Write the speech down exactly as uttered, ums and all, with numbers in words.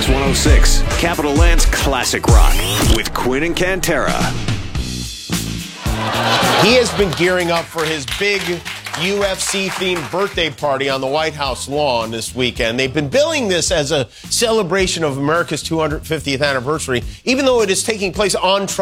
one oh six, Capital Land's Classic Rock with Quinn and Cantera. He has been gearing up for his big U F C-themed birthday party on the White House lawn this weekend. They've been billing this as a celebration of America's two hundred fiftieth anniversary, even though it is taking place on Trump.